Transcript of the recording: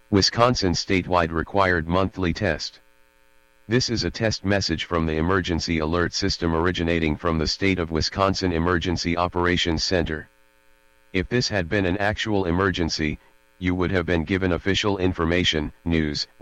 Wisconsin statewide required monthly test. This is a test message from the emergency alert system originating from the state of Wisconsin Emergency Operations Center. If this had been an actual emergency, you would have been given official information, news,